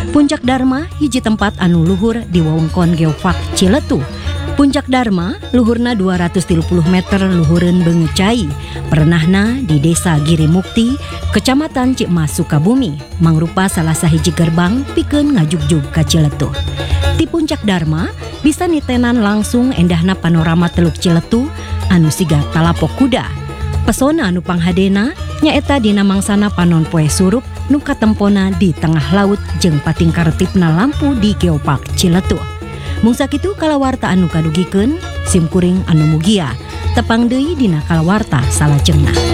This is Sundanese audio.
Puncak Dharma hiji tempat anu luhur di wewengkon Geopark Ciletuh. Puncak Dharma luhurna 230 meter luhureun Beungeut Cai. Perenahna di Desa Giri Mukti, Kecamatan Cikmas, Sukabumi, mangrupa salah sahiji gerbang pikeun ngajugjug ka Ciletuh. Di Puncak Dharma bisa nitenan langsung endahna panorama Teluk Ciletuh anu siga talapok kuda. Pesona anu panghadena nyaeta dina mangsana panon poe surup nu katempona di tengah laut jeung patingkaretipna lampu di Geopark Ciletuh. Mung sakitu kalawarta anu kadugikeun, simkuring anu mugia tepang deui dina kalawarta salajengna.